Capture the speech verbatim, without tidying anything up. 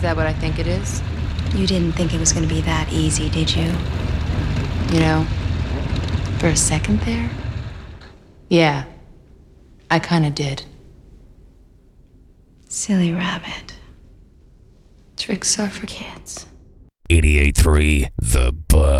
that what I think it is? You didn't think it was going to be that easy, did you? You know, for a second there, yeah, I kind of did. Silly rabbit. Tricks are for kids. eighty-eight point three The Buzz.